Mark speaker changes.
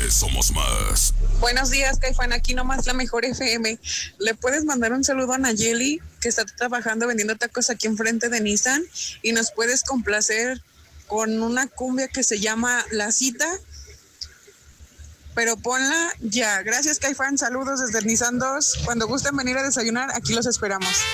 Speaker 1: vez somos más.
Speaker 2: Buenos días, Caifán, aquí nomás la mejor FM. ¿Le puedes mandar un saludo a Nayeli, que está trabajando vendiendo tacos aquí enfrente de Nissan? Y nos puedes complacer con una cumbia que se llama La Cita, pero ponla ya. Gracias, Caifán, saludos desde el Nissan 2. Cuando gusten venir a desayunar, aquí los esperamos.